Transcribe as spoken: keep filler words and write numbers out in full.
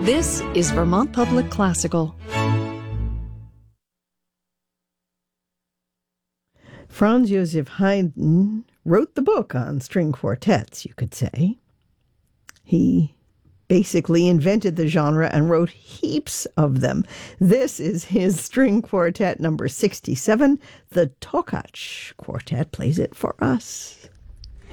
This is Vermont Public Classical. Franz Joseph Haydn wrote the book on string quartets, you could say. He basically invented the genre and wrote heaps of them. This is his string quartet number sixty-seven. The Tokach Quartet plays it for us.